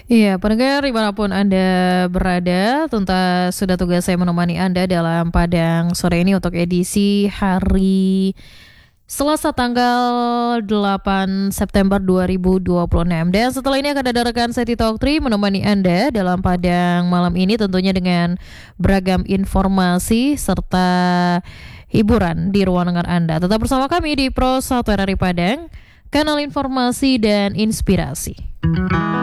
Iya, pendengar dimanapun Anda berada, tuntas sudah tugas saya menemani Anda dalam Padang sore ini untuk edisi hari Selasa tanggal 8 September 2026. Dan setelah ini akan ada rekan saya Tito Oktri menemani Anda dalam Padang malam ini tentunya dengan beragam informasi serta hiburan di ruang dengar Anda. Tetap bersama kami di Pro 1 RRI Padang, kanal informasi dan inspirasi.